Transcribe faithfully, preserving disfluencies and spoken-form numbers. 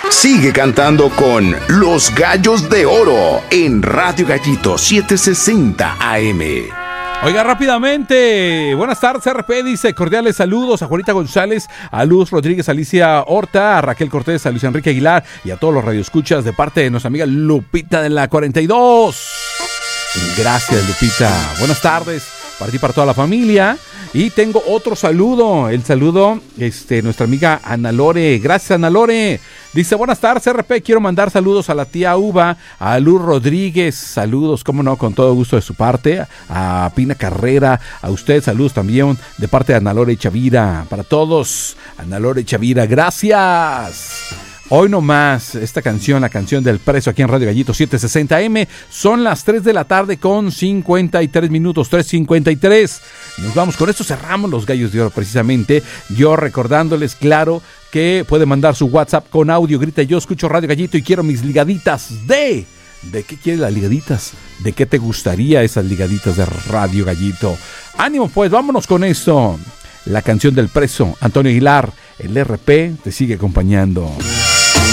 Sigue cantando con Los Gallos de Oro en Radio Gallito setecientos sesenta A M. Oiga, rápidamente, buenas tardes, R P, dice, cordiales saludos a Juanita González, a Luz Rodríguez, a Alicia Horta, a Raquel Cortés, a Luis Enrique Aguilar y a todos los radioescuchas de parte de nuestra amiga Lupita de la cuarenta y dos. Gracias, Lupita. Buenas tardes para ti, para toda la familia. Y tengo otro saludo, el saludo, este, nuestra amiga Ana Lore. Gracias, Ana Lore. Dice, buenas tardes, R P, quiero mandar saludos a la tía Uva, a Luz Rodríguez, saludos, cómo no, con todo gusto de su parte, a Pina Carrera, a usted, saludos también de parte de Ana Lore Chavira, para todos, Ana Lore Chavira, gracias. Hoy nomás, esta canción, la canción del preso aquí en Radio Gallito setecientos sesenta A M, son las tres de la tarde con cincuenta y tres minutos, tres cincuenta y tres. Nos vamos, con esto cerramos los Gallos de Oro precisamente, yo recordándoles, claro, que puede mandar su WhatsApp con audio, grita, yo escucho Radio Gallito y quiero mis ligaditas de... ¿De qué quieres las ligaditas? ¿De qué te gustaría esas ligaditas de Radio Gallito? Ánimo pues, vámonos con esto. La canción del preso, Antonio Aguilar, el R P te sigue acompañando.